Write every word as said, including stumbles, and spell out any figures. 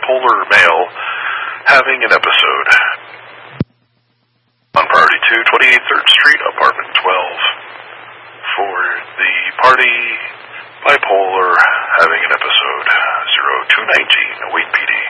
bipolar male having an episode. On priority two, twenty-eighth third Street, apartment twelve. For the party bipolar having an episode, zero two nineteen, await P D.